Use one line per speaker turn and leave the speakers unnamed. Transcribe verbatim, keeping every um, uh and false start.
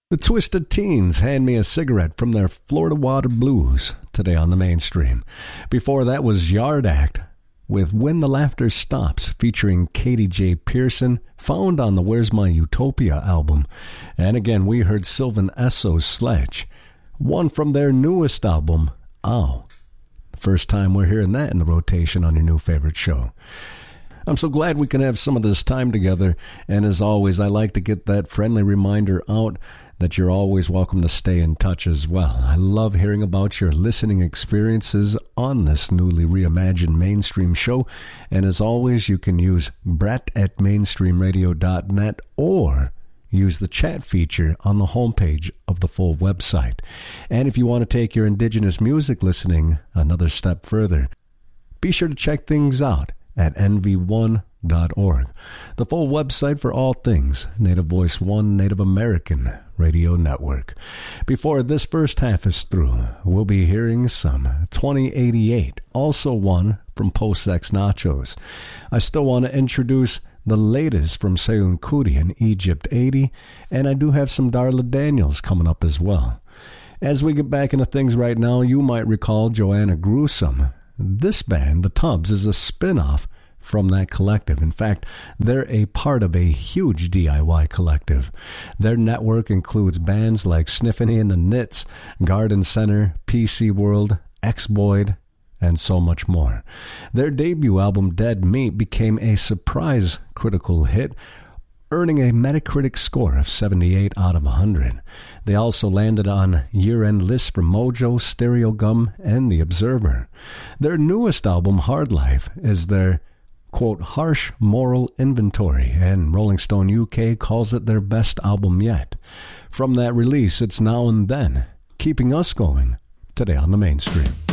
The Twisted Teens, Hand Me a Cigarette from their Florida Water Blues, today on the mainstream. Before that was Yard Act with When the Laughter Stops, featuring Katie J. Pearson, found on the Where's My Utopia album. And again, we heard Sylvan Esso's Sledge, one from their newest album, Ow. First time we're hearing that in the rotation on your new favorite show. I'm so glad we can have some of this time together, and as always, I like to get that friendly reminder out that you're always welcome to stay in touch as well. I love hearing about your listening experiences on this newly reimagined mainstream show, and as always, you can use brett at mainstream radio dot net or use the chat feature on the homepage of the full website. And if you want to take your indigenous music listening another step further, be sure to check things out at N V one dot org, the full website for all things Native Voice One Native American Radio Network. Before this first half is through, we'll be hearing some twenty eighty-eight, also one from Post Ex Nachos. I still want to introduce the latest from Seun Kuti and Egypt eighty, and I do have some Darla Daniels coming up as well. As we get back into things right now, you might recall Joanna Gruesome. This band, The Tubs, is a spin-off from that collective. In fact, they're a part of a huge D I Y collective. Their network includes bands like Sniffany and the Knits, Garden Center, P C World, X-Boyd, and so much more. Their debut album, Dead Meat, became a surprise critical hit, earning a Metacritic score of seventy-eight out of one hundred. They also landed on year-end lists for Mojo, Stereogum, and The Observer. Their newest album, Hard Life, is their, quote, harsh moral inventory, and Rolling Stone U K calls it their best album yet. From that release, it's Now and Then, keeping us going today on the mainstream.